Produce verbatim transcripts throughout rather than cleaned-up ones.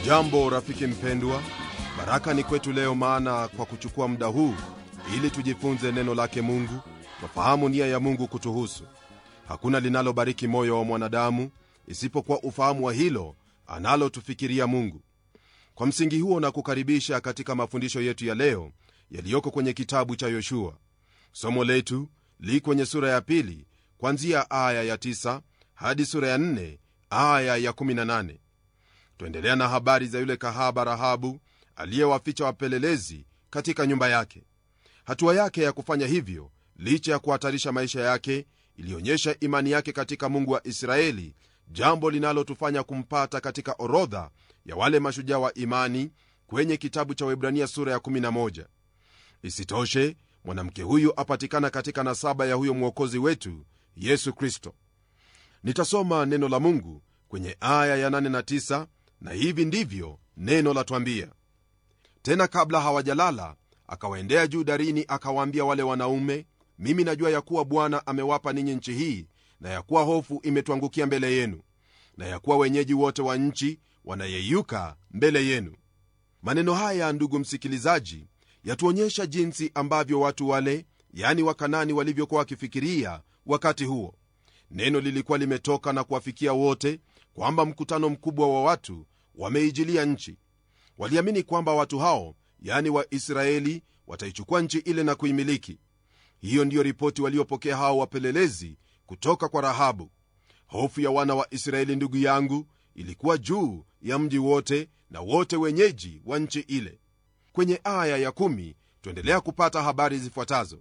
Hujambo rafiki mpendwa, baraka ni kwetu leo, maana kwa kuchukua muda huu ili tujifunze neno lake Mungu, tufahamu nia ya Mungu kutuhusu. Hakuna linalobariki moyo wa mwanadamu isipokuwa ufahamu wa hilo analotufikiria Mungu. Kwa msingi huo na kukaribisha katika mafundisho yetu ya leo yaliyoko kwenye kitabu cha Yoshua. Somo letu li kwenye sura ya pili kuanzia aya ya tisa hadi sura ya nne aya ya kumi na nane. Tuendelea na habari za yule kahaba Rahabu aliyewaficha wapelelezi katika nyumba yake. Hatua yake ya kufanya hivyo, licha ya kuhatarisha maisha yake, ilionyesha imani yake katika Mungu wa Israeli, jambo linalotufanya kumpata katika orodha ya wale mashujaa wa imani kwenye kitabu cha Waebrania sura ya kumi na moja. Isitoshe, mwanamke huyu apatikana katika nasaba ya huyo mwokozi wetu Yesu Kristo. Nitasoma neno la Mungu kwenye aya ya nane na tisa, na hivi ndivyo neno latuambia: tena kabla hawajalala akawaendea juu darini, akawaambia wale wanaume, mimi najua ya kuwa Bwana amewapa ninyi nchi hii, na ya kuwa hofu imetuangukia mbele yenu, na ya kuwa wenyeji wote wa nchi wanayeyuka mbele yenu. Maneno haya, ndugu msikilizaji, yatuonyesha jinsi ambavyo watu wale, yani Wakanani, walivyokuwa wakifikiria wakati huo. Neno lilikuwa limetoka na kuwafikia wote kwamba mkutano mkubwa wa watu wameijilia nchi. Waliamini kwamba watu hao, yani Waisraeli, wataichukua nchi ile na kuimiliki. Hiyo ndiyo ripoti waliopokea hao wapelelezi kutoka kwa Rahabu. Hofu ya wana wa Israeli, ndugu yangu, ilikuwa juu ya mji wote na wote wenyeji wa nchi ile. Kwenye aya ya kumi tuendelea kupata habari zifuatazo: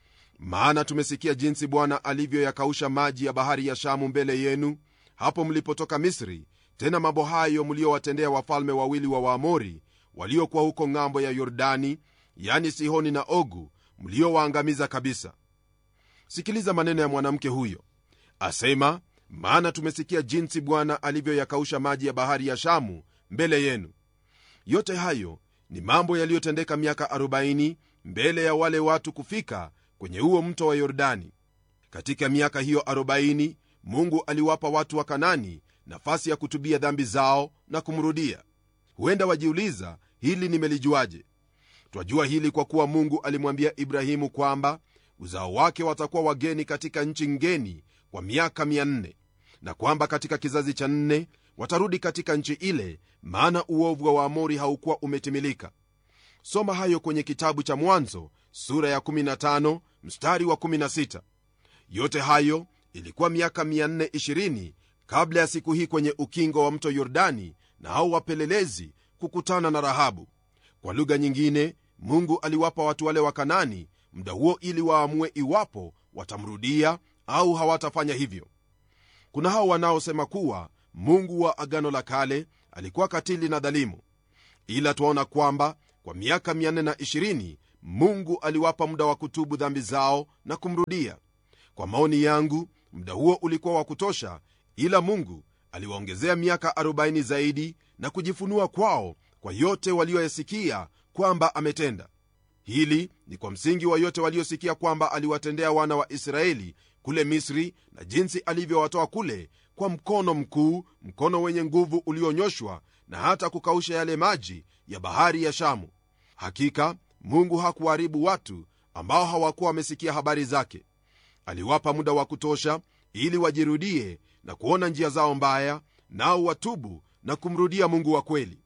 maana tumesikia jinsi Bwana alivyoyakausha maji ya bahari ya Shamu mbele yenu hapo mlipotoka Misri, tena mambo hayo mliowatendea wafalme wawili wa Waamori waliokuwa huko ng'ambo ya Yordani, yani Sihoni na Ogu, mliowaangamiza kabisa. Sikiliza maneno ya mwanamke huyo. Asema, maana tumesikia jinsi Bwana alivyoyakausha maji ya bahari ya Shamu mbele yenu. Yote hayo ni mambo yaliyotendeka miaka arobaini mbele ya wale watu kufika kwenye huo mto wa Yordani. Katika miaka hiyo arobaini, Mungu aliwapa watu wa Kanani nafasi ya kutubia dhambi zao na kumrudia. Huenda wajiuliza, hili nimelijuaje? Twajua hili kwa kuwa Mungu alimwambia Ibrahimu kwamba uzao wake watakuwa wageni katika nchi ngeni kwa miaka mia nne, na kwamba katika kizazi cha nne watarudi katika nchi ile, maana uovu wa Waamori haukuwa umetimilika. Soma hayo kwenye kitabu cha Mwanzo sura ya kumi na tano mstari wa kumi na sita. Yote hayo ilikuwa miaka mia nne ishirini kabla ya siku hii kwenye ukingo wa mto Yordani na hao wapelelezi kukutana na Rahabu. Kwa lugha nyingine, Mungu aliwapa watu wale wa Kanani muda huo ili waamue iwapo watamrudia au hawatafanya hivyo. Kuna hao wanaosema kuwa Mungu wa Agano la Kale alikuwa katili na dhalimu, ila tuona kwamba kwa miaka mia nne ishirini Mungu aliwapa muda wa kutubu dhambi zao na kumrudia. Kwa maoni yangu, muda huo ulikuwa wa kutosha, ila Mungu aliwaongezea miaka arobaini zaidi na kujifunua kwao kwa yote walioyasikia kwamba ametenda. Hili ni kwa msingi wa yote waliosikia kwamba aliwatendea wana wa Israeli kule Misri, na jinsi alivyowatoa kule kwa mkono mkuu, mkono wenye nguvu ulionyoshwa, na hata kukausha yale maji ya bahari ya Shamu. Hakika Mungu hakuharibu watu ambao hawakuwa wamesikia habari zake. Aliwapa muda wa kutosha ili wajirudie na kuona njia zao mbaya, nao watubu na kumrudia Mungu wa kweli.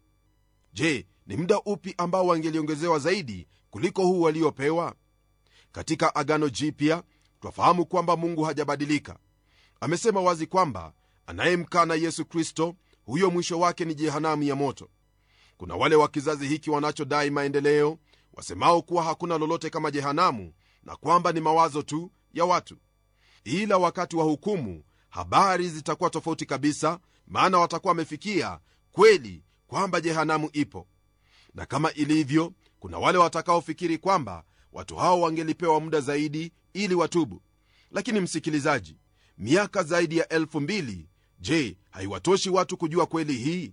Je, ni muda upi ambao wangeliongezewa zaidi kuliko huu waliopewa? Katika Agano Jipya twafahamu kwamba Mungu hajabadilika. Amesema wazi kwamba anayemkana Yesu Kristo, huyo mwisho wake ni jehanamu ya moto. Kuna wale wa kizazi hiki wanachodai maendeleo, wasemao kuwa hakuna lolote kama jehanamu na kwamba ni mawazo tu ya watu. Ila wakati wa hukumu habari zitakuwa tofauti kabisa, maana watakuwa wamefikia kweli kwamba jehanamu ipo. Na kama ilivyo, kuna wale watakaofikiri kwamba watu hao wangelipewa muda zaidi ili watubu. Lakini msikilizaji, miaka zaidi ya elfu mbili, je, haiwatoshi watu kujua kweli hii?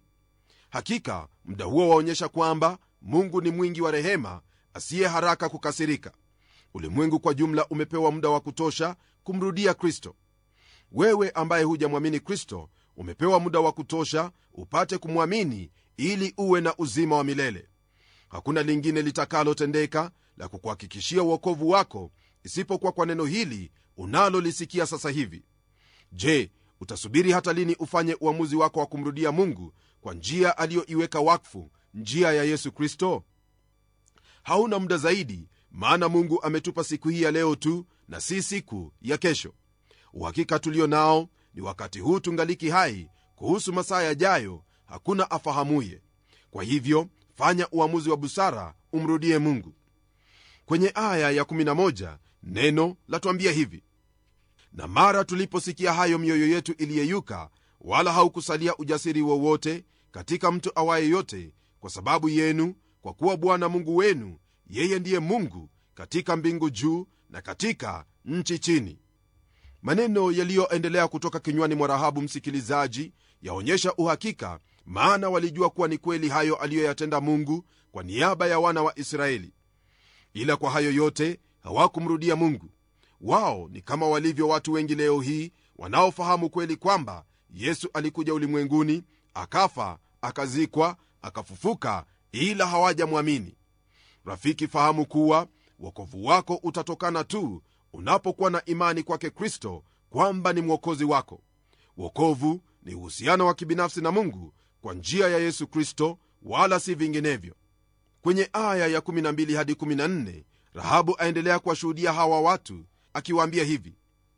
Hakika muda huo waonyesha kwamba Mungu ni mwingi wa rehema, asiye haraka kukasirika. Ulimwengu kwa jumla umepewa muda wa kutosha kumrudia Kristo. Wewe ambaye hujamwamini Kristo, umepewa muda wa kutosha upate kumwamini ili uwe na uzima wa milele. Hakuna lingine litakalotendeka la kukuhakikishia uokovu wako isipokuwa kwa neno hili unalolisikia sasa hivi. Je, utasubiri hata lini ufanye uamuzi wako wa kumrudia Mungu kwa njia aliyoiweka wakfu, njia ya Yesu Kristo? Hauna muda zaidi, maana Mungu ametupa siku hii ya leo tu na si siku ya kesho. Uhakika tulio nao ni wakati huu tungaliki hai. Kuhusu masaa yajayo hakuna afahamuye. Kwa hivyo fanya uamuzi wa busara, umrudie Mungu. Kwenye aya ya kumi na moja neno latuambia hivi: na mara tuliposikia hayo mioyo yetu iliyeyuka, wala haukusalia ujasiri wowote katika mtu awaye yote kwa sababu yenu, kwa kuwa Bwana Mungu wenu yeye ndiye Mungu katika mbingu juu na katika nchi chini. Maneno yaliyoendelea kutoka kinywani mwa Rahabu, msikilizaji, yaonyesha uhakika, maana walijua kuwa ni kweli hayo aliyoyatenda Mungu kwa niaba ya wana wa Israeli. Ila kwa hayo yote hawakumrudia Mungu. Wao ni kama walivyo watu wengi leo hii wanaofahamu kweli kwamba Yesu alikuja ulimwenguni, akafa, akazikwa, akafufuka, ila hawajamwamini. Rafiki, fahamu kuwa wokovu wako utatokana tu unapokuwa na imani kwake Kristo kwamba ni mwokozi wako. Wokovu ni uhusiano wa kibinafsi na Mungu kwa njia ya Yesu Kristo, wala si vinginevyo. Kwenye aya ya kumi na mbili hadi kumi na nne Rahabu aendelea kuwashuhudia hawa watu akiwaambia hivi: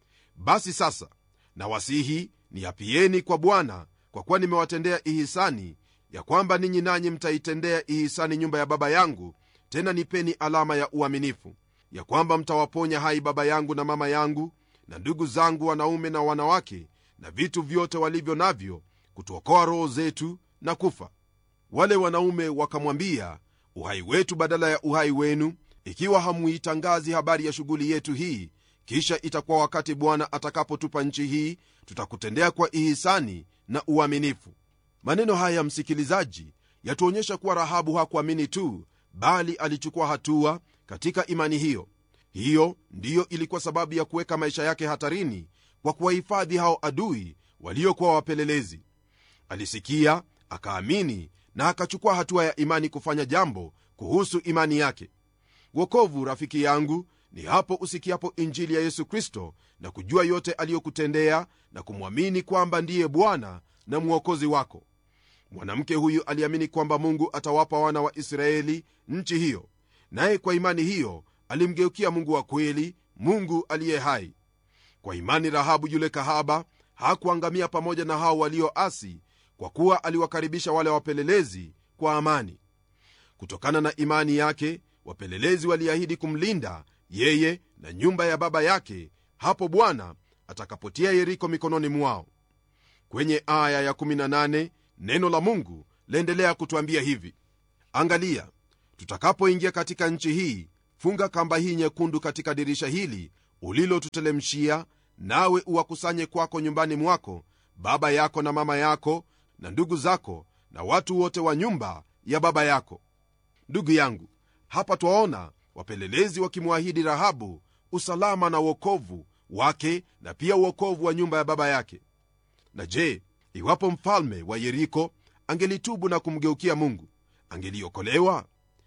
basi sasa nawasihi, niapieni kwa Bwana, kwa kuwa nimewatendea ihisani, ya kwamba ninyi nanyi mtaitendea ihisani nyumba ya baba yangu. Tena nipeni alama ya uaminifu, ya kwamba mtawaponya hai baba yangu na mama yangu na ndugu zangu wanaume na wanawake na vitu vyote walivyo navyo, kutuokoa roho zetu na kufa. Wale wanaume wakamwambia, uhai wetu badala ya uhai wenu, ikiwa hamuitangazi habari ya shughuli yetu hii. Kisha itakuwa wakati Bwana atakapotupa nchi hii, tutakutendea kwa ihisani na uaminifu. Maneno haya, msikilizaji, yatuonyesha kuwa Rahabu hakuamini tu, bali alichukua hatua katika imani hiyo. Hiyo ndiyo ilikuwa sababu ya kuweka maisha yake hatarini kwa kuwahifadhi hao adui waliokuwa wapelelezi. Alisikia, akaamini na akachukua hatua ya imani kufanya jambo kuhusu imani yake. Wokovu, rafiki yangu, ni hapo usikiapo injili ya Yesu Kristo na kujua yote aliyokutendea na kumwamini kwamba ndiye Bwana na mwokozi wako. Mwanamke huyu aliamini kwamba Mungu atawapa wana wa Israeli nchi hiyo, naye kwa imani hiyo alimgeukia Mungu wa kweli, Mungu aliye hai. Kwa imani Rahabu yule kahaba hakuangamia pamoja na hao walioasi, kwa kuwa aliwakaribisha wale wapelelezi kwa amani. Kutokana na imani yake, wapelelezi waliahidi kumlinda yeye na nyumba ya baba yake hapo Bwana atakapotia Yeriko mikononi mwao. Kwenye aya ya kumi na nane neno la Mungu laendelea kutuambia hivi: angalia, tutakapoingia katika nchi hii, funga kamba hii nyekundu katika dirisha hili ulilotutelemshia, nawe uwakusanye kwako nyumbani mwako baba yako na mama yako na ndugu zako na watu wote wa nyumba ya baba yako. Ndugu yangu, hapa twaona wapelelezi wakimwahidi Rahabu usalama na wokovu wake na pia wokovu wa nyumba ya baba yake. Na je, iwapo mfalme wa Yeriko angelitubu na kumgeukia Mungu, angeliokolewa?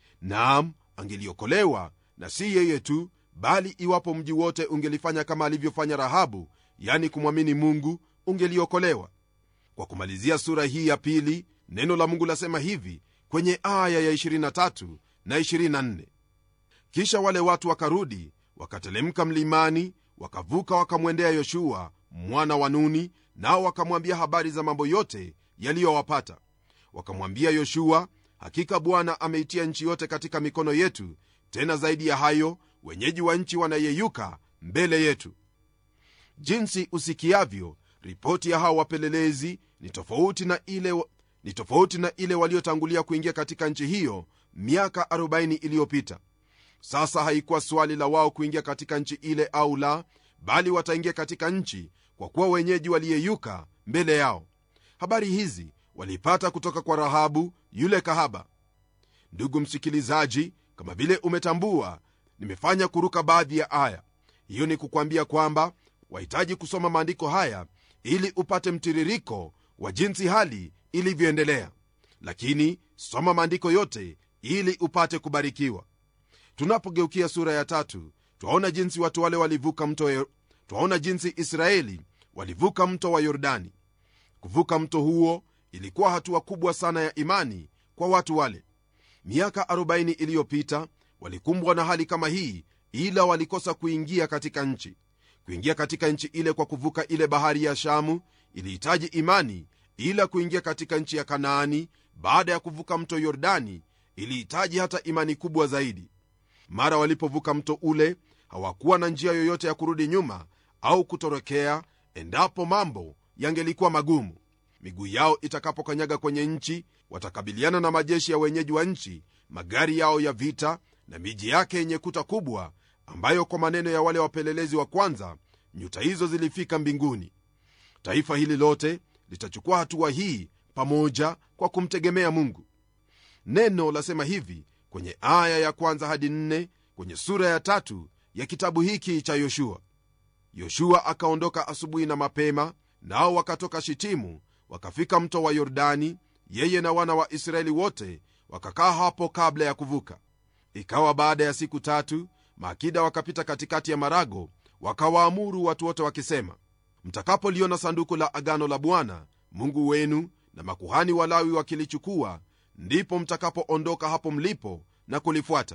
Naam, angeliokolewa, na si yeye tu, bali iwapo mji wote ungelifanya kama alivyofanya Rahabu, yani kumwamini Mungu, ungeliokolewa. Kwa kumalizia sura hii ya pili, neno la Mungu lasema hivi kwenye aya ya ishirini na tatu na ishirini na nne: kisha wale watu wakarudi, wakatelemka mlimani, wakavuka, wakamwendea Yoshua mwana wa Nuni, nao wakamwambia habari za mambo yote yaliyowapata. Wakamwambia Yoshua, hakika Bwana ameitia nchi yote katika mikono yetu, tena zaidi ya hayo, wenyeji wa nchi wanayeyuka mbele yetu. Jinsi usikiavyo, ripoti ya hao wapelelezi ni tofauti na ile ni tofauti na ile waliotangulia kuingia katika nchi hiyo miaka arobaini iliyopita. Sasa haikuwa swali la wao kuingia katika nchi ile au la, bali wataingia katika nchi, kwa kuwa wenyeji waliyeyuka mbele yao. Habari hizi walipata kutoka kwa Rahabu yule kahaba. Ndugu msikilizaji, kama vile umetambua, nimefanya kuruka baadhi ya aya. Hiyo ni kukwambia kwamba wahitaji kusoma maandiko haya ili upate mtiririko wa jinsi hali ilivyoendelea. lakini soma maandiko yote ili upate kubarikiwa. Tunapogeukia sura ya tatu, twaona jinsi watu wale walivuka mto, twaona jinsi Israeli walivuka mto wa Yordani. Kuvuka mto huo ilikuwa hatua kubwa sana ya imani kwa watu wale. Miaka arobaini iliyopita walikumbwa na hali kama hii, ila walikosa kuingia katika nchi. Kuingia katika nchi ile kwa kuvuka ile bahari ya Shamu ilihitaji imani, ila kuingia katika nchi ya Kanaani baada ya kuvuka mto Yordani ilihitaji hata imani kubwa zaidi. Mara walipovuka mto ule, hawakuwa na njia yoyote ya kurudi nyuma au kutorokea endapo mambo yangelikuwa magumu. Miguu yao itakapokanyaga kwenye nchi, watakabiliana na majeshi ya wenyeji wa nchi, magari yao ya vita na miji yake yenye kuta kubwa, ambayo kwa maneno ya wale wapelelezi wa kwanza, nyuta hizo zilifika mbinguni. Taifa hili lote litachukua hatua hii pamoja kwa kumtegemea Mungu. Neno lasema hivi kwenye aya ya kwanza hadi nne kwenye sura ya tatu ya kitabu hiki cha Yoshua: Yoshua akaondoka asubuhi na mapema, nao wakatoka Shitimu wakafika mto wa Yordani, yeye na wana wa Israeli wote wakakaa hapo kabla ya kuvuka. Ikawa baada ya siku tatu, maakida wakapita katikati ya marago, wakawaamuru watu wote wakisema, mtakapoliona sanduku la agano la Bwana Mungu wenu na makuhani Walawi wakilichukua, ndipo mtakapoondoka hapo mlipo na kulifuata.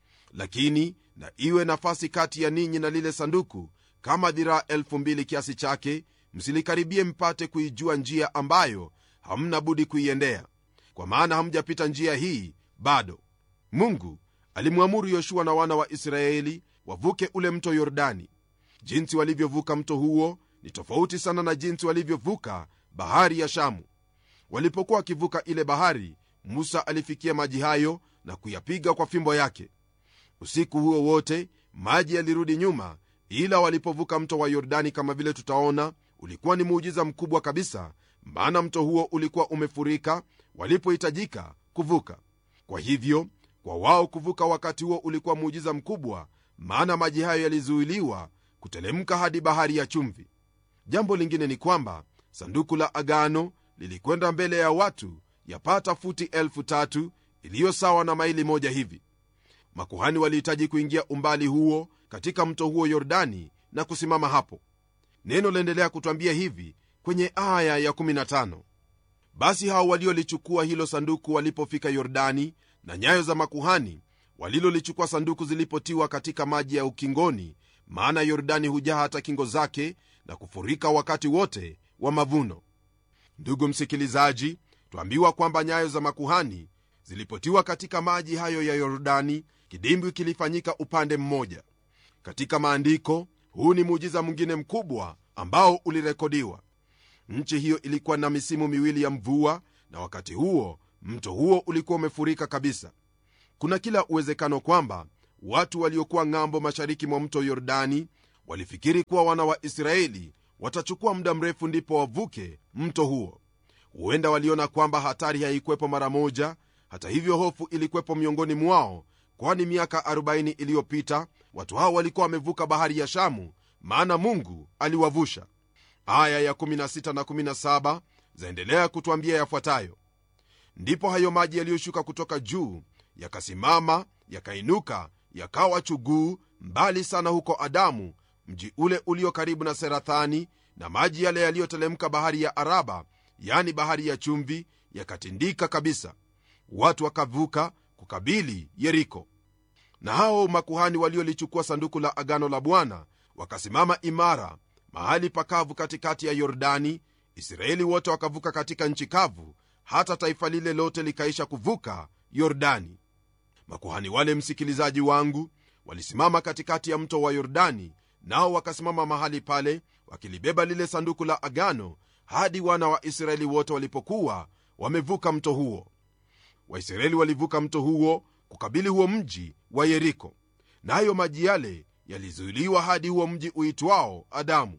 Lakini na iwe nafasi kati ya ninyi na lile sanduku kama dhiraa elfu mbili kiasi chake, msilikaribie mpate kuijua njia ambayo hamna budi kuiendea, kwa maana hamjapita njia hii bado. Mungu alimwamuru Yoshua na wana wa Israeli wavuke ule mto Yordani. Jinsi walivyovuka mto huo ni tofauti sana na jinsi walivyovuka bahari ya Shamu. Walipokuwa wakivuka ile bahari, Musa alifikia maji hayo na kuyapiga kwa fimbo yake. Usiku huo wote maji yalirudi nyuma, ila walipovuka mto wa Yordani, kama vile tutaona, ulikuwa ni muujiza mkubwa kabisa, maana mto huo ulikuwa umefurika walipohitajika kuvuka. Kwa hivyo kwa wao kuvuka wakati huo ulikuwa muujiza mkubwa, maana maji hayo yalizuiliwa kutelemka hadi bahari ya chumvi. Jambo lingine ni kwamba sanduku la agano lilikwenda mbele ya watu yapata futi elfu tatu, iliyo sawa na maili moja hivi. Makuhani walihitaji kuingia umbali huo katika mto huo Yordani na kusimama hapo. Neno laendelea kutwambia hivi kwenye aya ya kumi na tano: basi hao waliolichukua hilo sanduku walipofika Yordani, na nyayo za makuhani walilolichukua sanduku zilipotiwa katika maji ya ukingoni, maana Yordani hujaa hata kingo zake na kufurika wakati wote wa mavuno. Ndugu msikilizaji, tuambiwa kwamba nyayo za makuhani zilipotiwa katika maji hayo ya Yordani, kidimbwi kilifanyika upande mmoja. Katika maandiko, huu ni muujiza mwingine mkubwa ambao ulirekodiwa. Nchi hiyo ilikuwa na misimu miwili ya mvua, na wakati huo mto huo ulikuwa umefurika kabisa. Kuna kila uwezekano kwamba watu waliokuwa ng'ambo mashariki mwa mto Yordani walifikiri kuwa wana wa Israeli watachukua muda mrefu ndipo wavuke mto huo. Huenda waliona kwamba hatari haikuwepo mara moja. Hata hivyo, hofu ilikuwepo miongoni mwao, kwani miaka arobaini iliyopita watu hao walikuwa wamevuka bahari ya Shamu, maana Mungu aliwavusha. Aya ya kumi na sita na kumi na saba zaendelea kutuambia yafuatayo: ndipo hayo maji yaliyoshuka kutoka juu yakasimama, yakainuka, yakawa chuguu mbali sana huko Adamu, mji ule ulio karibu na Serathani, na maji yale yaliyotelemka bahari ya Araba, yani bahari ya chumvi, yakatindika kabisa. Watu wakavuka kukabili Yeriko. Na hao makuhani waliolichukua sanduku la agano la Bwana wakasimama imara mahali pakavu katikati ya Yordani. Israeli wote wakavuka katika nchi kavu, hata taifa lile lote likaisha kuvuka Yordani. Makuhani wale, msikilizaji wangu, walisimama katikati ya mto wa Yordani, nao wakasimama mahali pale wakilibeba lile sanduku la agano hadi wana wa Israeli wote walipokuwa wamevuka mto huo. Waisraeli walivuka mto huo kukabili huo mji wa Yeriko, nayo maji yale yalizuiliwa hadi huo mji uitwao Adamu.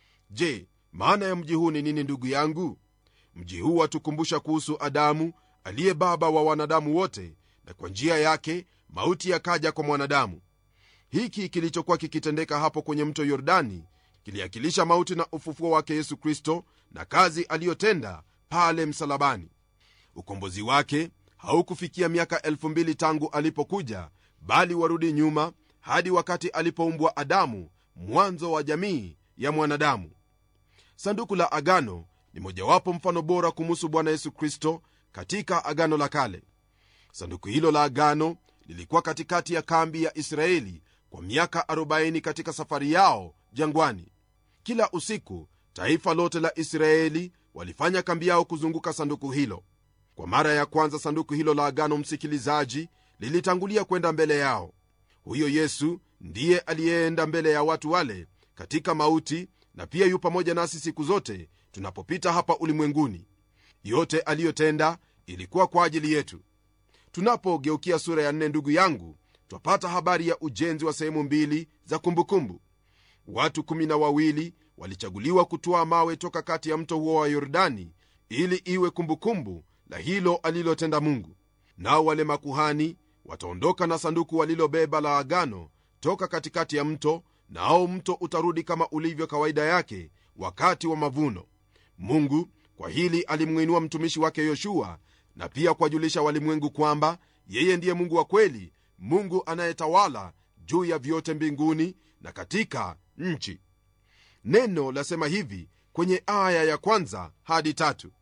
Je, maana ya mji huu ni nini, ndugu yangu? Mji huu watukumbusha kuhusu Adamu, aliye baba wa wanadamu wote, na kwa njia yake mauti yakaja kwa mwanadamu. Hiki kilichokuwa kikitendeka hapo kwenye mto Yordani kiliakilisha mauti na ufufuo wake Yesu Kristo na kazi aliyotenda pale msalabani. ukombozi wake haukufikia miaka elfu mbili tangu alipokuja, bali warudi nyuma hadi wakati alipoumbwa Adamu, mwanzo wa jamii ya mwanadamu. Sanduku la agano ni mojawapo mfano bora kumuhusu Bwana Yesu Kristo katika agano la kale. Sanduku hilo la agano lilikuwa katikati ya kambi ya Israeli kwa miaka arobaini katika safari yao jangwani. Kila usiku taifa lote la Israeli walifanya kambi yao kuzunguka sanduku hilo. Kwa mara ya kwanza sanduku hilo la agano, msikilizaji, lilitangulia kwenda mbele yao. Huyo Yesu ndiye aliyeenda mbele ya watu wale katika mauti, na pia yu pamoja nasi siku zote tunapopita hapa ulimwenguni. Yote aliyotenda ilikuwa kwa ajili yetu. Tunapogeukia sura ya nne, ndugu yangu, twapata habari ya ujenzi wa sehemu mbili za kumbukumbu. Watu kumi na wawili walichaguliwa kutoa mawe toka kati ya mto huo wa Yordani ili iwe kumbukumbu la hilo alilotenda Mungu. Nao wale makuhani wataondoka na sanduku walilobeba la agano toka katikati ya mto, nao mto utarudi kama ulivyo kawaida yake wakati wa mavuno. Mungu kwa hili alimwinua mtumishi wake Yoshua, na pia kuwajulisha walimwengu kwamba yeye ndiye Mungu wa kweli, Mungu anayetawala juu ya vyote mbinguni na katika nchi. Neno lasema hivi kwenye aya ya kwanza hadi tatu: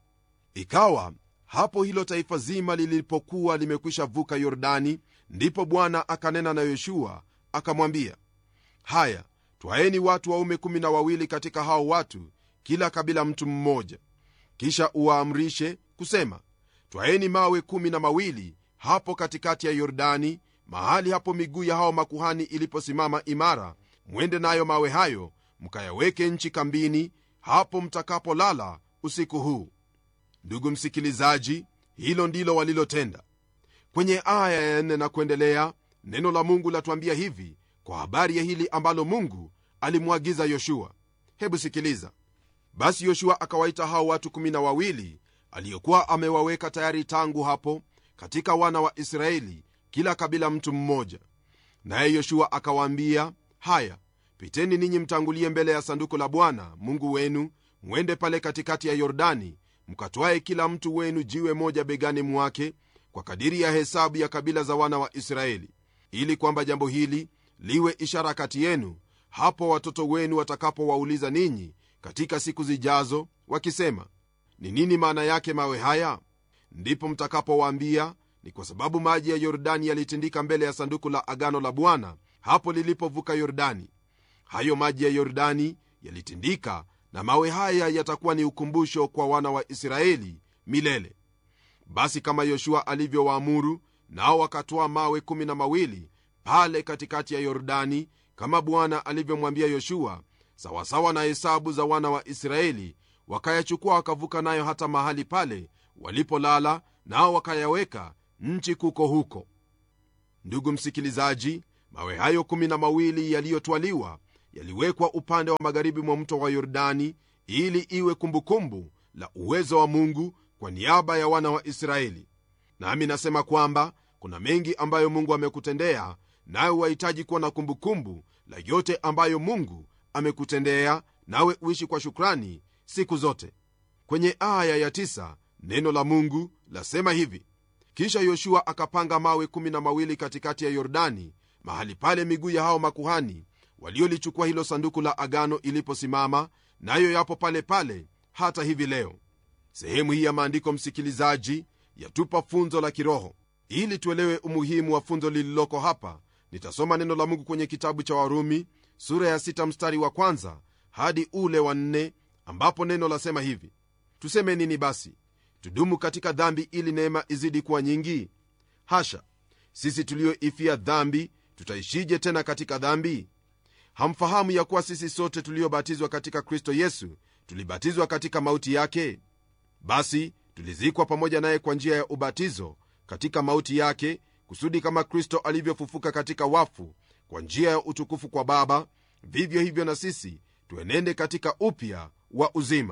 ikawa hapo hilo taifa zima lilipokuwa limekwisha vuka Yordani, ndipo Bwana akanena na Yoshua akamwambia, haya, twaeni watu waume kumi na wawili katika hao watu, kila kabila mtu mmoja, kisha uwaamrishe kusema, twaeni mawe kumi na mawili hapo katikati ya Yordani, mahali hapo miguu ya hao makuhani iliposimama imara, mwende nayo mawe hayo mkayaweke nchi kambini, hapo mtakapolala usiku huu. Ndugu msikilizaji, hilo ndilo walilotenda. Kwenye aya ya nne na kuendelea, neno la Mungu latuambia hivi kwa habari ya hili ambalo Mungu alimwagiza Yoshua. Hebu sikiliza. Basi Yoshua akawaita hao watu kumi na wawili aliyokuwa amewaweka tayari tangu hapo katika wana wa Israeli, kila kabila mtu mmoja. Naye Yoshua akawaambia, haya, piteni ninyi mtangulie mbele ya sanduku la Bwana Mungu wenu, mwende pale katikati ya Yordani, mkatwae kila mtu wenu jiwe moja begani mwake, kwa kadiri ya hesabu ya kabila za wana wa Israeli, ili kwamba jambo hili liwe ishara kati yenu, hapo watoto wenu watakapowauliza ninyi katika siku zijazo wakisema, ni nini maana yake mawe haya? Ndipo mtakapowaambia, ni kwa sababu maji ya Yordani yalitindika mbele ya sanduku la agano la Bwana hapo lilipovuka Yordani. Hayo maji ya Yordani yalitindika, na mawe haya yatakuwa ni ukumbusho kwa wana wa Israeli milele. Basi kama Yoshua alivyowaamuru, nao wakatoa mawe kumi na mawili pale katikati ya Yordani, kama Bwana alivyomwambia Yoshua, sawasawa na hesabu za wana wa Israeli, wakayachukua wakavuka nayo hata mahali pale walipolala, nao wakayaweka nchi kuko huko. Ndugu msikilizaji, mawe hayo kumi na mawili yaliyotwaliwa yaliwekwa upande wa magharibi mwa mto wa Yordani, ili iwe kumbukumbu la uwezo wa Mungu kwa niaba ya wana wa Israeli. Nami nasema kwamba kuna mengi ambayo Mungu amekutendea, nawe wahitaji kuwa na kumbukumbu la yote ambayo Mungu amekutendea, nawe uishi kwa shukrani siku zote. Kwenye aya ya tisa, neno la Mungu lasema hivi: kisha Yoshua akapanga mawe kumi na mawili katikati ya Yordani, mahali pale miguu ya hao makuhani waliolichukua hilo sanduku la agano iliposimama, nayo yapo pale pale hata hivi leo. Sehemu hii ya maandiko, msikilizaji, yatupa funzo la kiroho. Ili tuelewe umuhimu wa funzo lililoko hapa, nitasoma neno la Mungu kwenye kitabu cha Warumi sura ya sita mstari wa kwanza hadi ule wa nne, ambapo neno lasema hivi: tuseme nini basi? Tudumu katika dhambi ili neema izidi kuwa nyingi? Hasha! Sisi tulioifia dhambi tutaishije tena katika dhambi? Hamfahamu ya kuwa sisi sote tuliobatizwa katika Kristo Yesu tulibatizwa katika mauti yake? Basi tulizikwa pamoja naye kwa njia ya ubatizo katika mauti yake, kusudi kama Kristo alivyofufuka katika wafu kwa njia ya utukufu kwa Baba, vivyo hivyo na sisi tuenende katika upya wa uzima.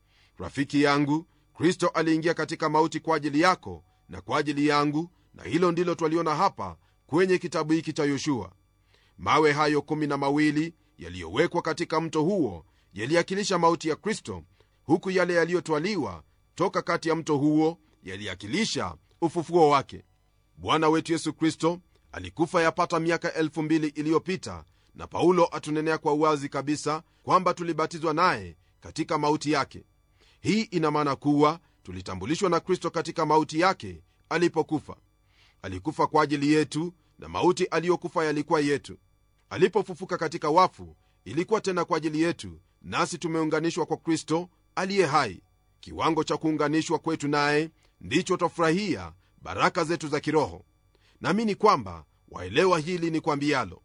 Rafiki yangu, Kristo aliingia katika mauti kwa ajili yako na kwa ajili yangu, na hilo ndilo twaliona hapa kwenye kitabu hiki cha Yoshua. Mawe hayo kumi na mawili yaliyowekwa katika mto huo yaliakilisha mauti ya Kristo, huku yale yaliyotwaliwa toka kati ya mto huo yaliakilisha ufufuo wake. Bwana wetu Yesu Kristo alikufa yapata miaka elfu mbili iliyopita, na Paulo atunenea kwa uwazi kabisa kwamba tulibatizwa naye katika mauti yake. Hii ina maana kuwa tulitambulishwa na Kristo katika mauti yake alipokufa. Alikufa kwa ajili yetu, na mauti aliyokufa yalikuwa yetu. Alipofufuka katika wafu, ilikuwa tena kwa ajili yetu, nasi tumeunganishwa kwa Kristo aliye hai. Kiwango cha kuunganishwa kwetu naye ndicho tufurahia baraka zetu za kiroho. Naamini kwamba waelewa hili ni kwambialo.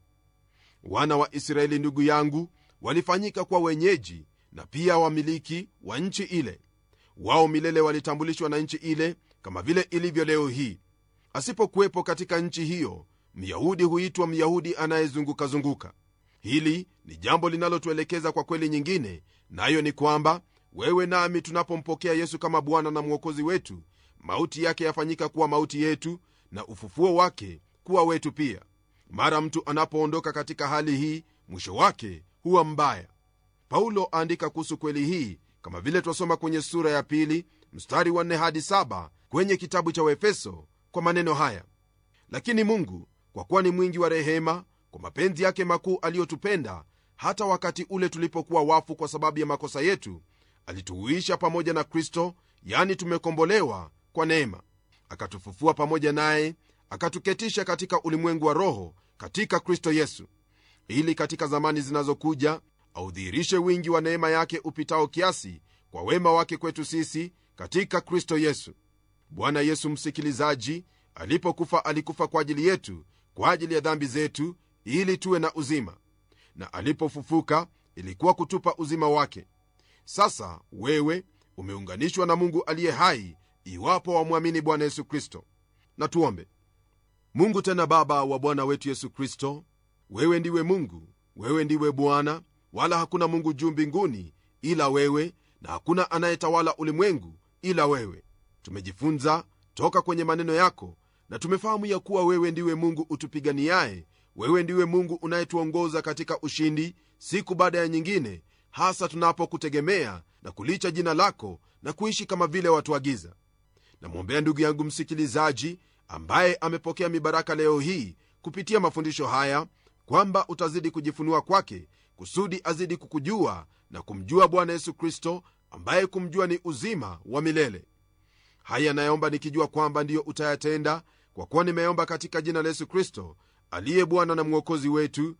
Wana wa Israeli, ndugu yangu, walifanyika kwa wenyeji na pia wamiliki wa nchi ile. Wao milele walitambulishwa na nchi ile, kama vile ilivyo leo hii. Asipokuwepo katika nchi hiyo, Myahudi huitwa Myahudi anayezunguka zunguka. Hili ni jambo linalotuelekeza kwa kweli nyingine, nayo ni kwamba wewe nami tunapompokea Yesu kama Bwana na Mwokozi wetu, mauti yake yafanyika kuwa mauti yetu na ufufuo wake kuwa wetu pia. Mara mtu anapoondoka katika hali hii, mwisho wake huwa mbaya. Paulo aandika kuhusu kweli hii kama vile twasoma kwenye sura ya pili mstari wa nne hadi saba kwenye kitabu cha Waefeso kwa maneno haya: lakini Mungu kwa kuwa ni mwingi wa rehema, kwa mapenzi yake makuu aliyotupenda, hata wakati ule tulipokuwa wafu kwa sababu ya makosa yetu, alituhuisha pamoja na Kristo, yani tumekombolewa kwa neema. Akatufufua pamoja naye, akatuketisha katika ulimwengu wa roho katika Kristo Yesu, ili katika zamani zinazokuja audhihirishe wingi wa neema yake upitao kiasi kwa wema wake kwetu sisi katika Kristo Yesu. Bwana Yesu, msikilizaji, alipokufa alikufa kwa ajili yetu, kwa ajili ya dhambi zetu, ili tuwe na uzima, na alipofufuka ilikuwa kutupa uzima wake. Sasa wewe umeunganishwa na Mungu aliye hai iwapo wamwamini Bwana Yesu Kristo. Na tuombe. Mungu tena Baba wa Bwana wetu Yesu Kristo, wewe ndiwe Mungu, wewe ndiwe Bwana, wala hakuna Mungu juu mbinguni ila wewe, na hakuna anayetawala ulimwengu ila wewe. Tumejifunza toka kwenye maneno yako, na tumefahamu ya kuwa wewe ndiwe Mungu utupiganiaye. Wewe ndiwe Mungu unayetuongoza katika ushindi siku baada ya nyingine, hasa tunapokutegemea na kulicha jina lako na kuishi kama vile watuagiza. Namwombea ndugu yangu msikilizaji ambaye amepokea mibaraka leo hii kupitia mafundisho haya, kwamba utazidi kujifunua kwake kusudi azidi kukujua na kumjua Bwana Yesu Kristo, ambaye kumjua ni uzima wa milele. Haya nayaomba nikijua kwamba ndiyo utayatenda, kwa kuwa nimeomba katika jina la Yesu Kristo aliye Bwana na Mwokozi wetu,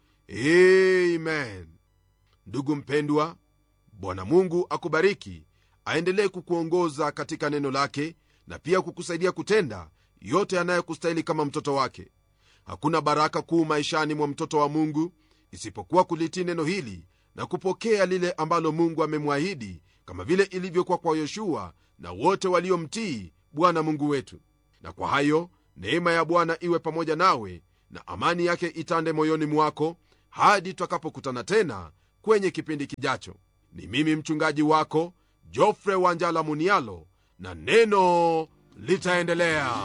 amen. Ndugu mpendwa, Bwana Mungu akubariki, aendelee kukuongoza katika neno lake, na pia kukusaidia kutenda yote yanayokustahili kama mtoto wake. Hakuna baraka kuu maishani mwa mtoto wa Mungu isipokuwa kulitii neno hili na kupokea lile ambalo Mungu amemwahidi, kama vile ilivyokuwa kwa Yoshua na wote waliomtii Bwana Mungu wetu. Na kwa hayo, neema ya Bwana iwe pamoja nawe, na amani yake itande moyoni mwako, hadi tutakapokutana tena kwenye kipindi kijacho. Ni mimi mchungaji wako Geoffrey Wanjala Munialo, na neno litaendelea.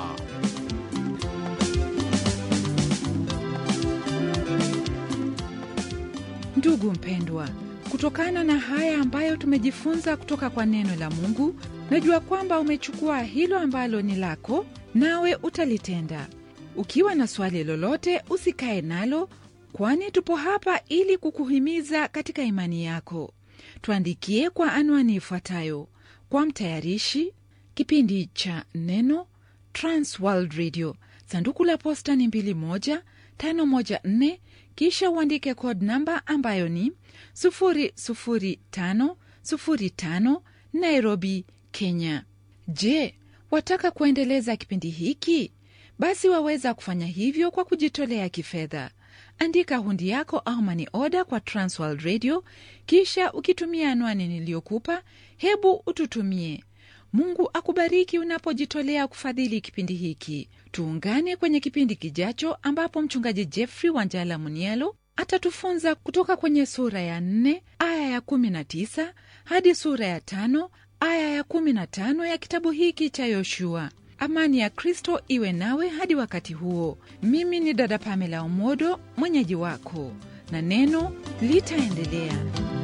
Ndugu mpendwa, kutokana na haya ambayo tumejifunza kutoka kwa neno la Mungu, najua kwamba umechukua hilo ambalo ni lako, nawe utalitenda. Ukiwa na swali lolote, usikae nalo, kwani tupo hapa ili kukuhimiza katika imani yako. Tuandikie kwa anwani ifuatayo: kwa mtayarishi kipindi cha Neno, Trans World Radio, sanduku la posta ni mbili moja tano moja nne, kisha uandike code namba ambayo ni sufuri sufuri tano sufuri tano, Nairobi, Kenya. Je, wataka kuendeleza kipindi hiki? Basi waweza kufanya hivyo kwa kujitolea kifedha. Andika hundi yako au money order kwa Transworld Radio, kisha ukitumia anwani niliyokupa, hebu ututumie. Mungu akubariki unapojitolea kufadhili kipindi hiki. Tuungane kwenye kipindi kijacho, ambapo mchungaji Geoffrey Wanjala Munialo atatufunza kutoka kwenye sura ya nne aya ya kumi na tisa hadi sura ya tano aya ya kumi na tano ya kitabu hiki cha Yoshua. Amani ya Kristo iwe nawe hadi wakati huo. Mimi ni dada Pamela Omodo, mwenyeji wako, na neno litaendelea.